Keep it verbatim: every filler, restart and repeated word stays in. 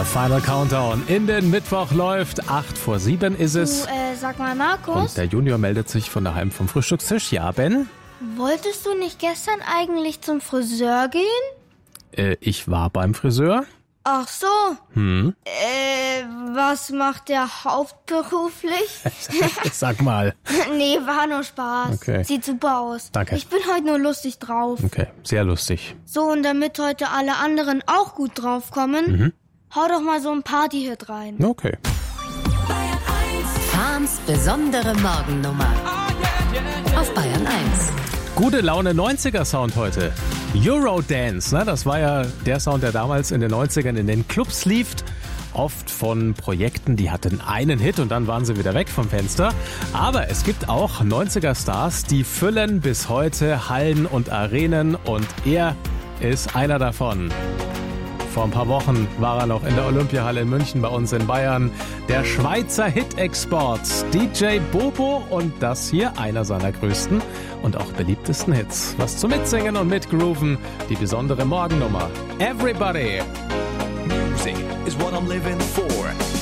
Final Countdown in den Mittwoch läuft. Acht vor sieben ist es. Du, äh, sag mal, Markus. Und der Junior meldet sich von daheim vom Frühstückstisch. Ja, Ben? Wolltest du nicht gestern eigentlich zum Friseur gehen? Äh, ich war beim Friseur. Ach so. Hm? Äh, was macht der hauptberuflich? Sag mal. Nee, war nur Spaß. Okay. Sieht super aus. Danke. Ich bin heute nur lustig drauf. Okay, sehr lustig. So, und damit heute alle anderen auch gut draufkommen, Mhm. hau doch mal so ein Party-Hit rein. Okay. Fahns besondere Morgennummer. Auf Bayern eins. Gute Laune neunziger Sound heute. Eurodance, ne? Das war ja der Sound, der damals in den neunzigern in den Clubs lief. Oft von Projekten, die hatten einen Hit und dann waren sie wieder weg vom Fenster. Aber es gibt auch neunziger Stars, die füllen bis heute Hallen und Arenen und er ist einer davon. Vor ein paar Wochen war er noch in der Olympiahalle in München bei uns in Bayern. Der Schweizer Hit-Export, D J Bobo, und das hier einer seiner größten und auch beliebtesten Hits. Was zum Mitsingen und Mitgrooven, die besondere Morgennummer. Everybody! Music is what I'm living for.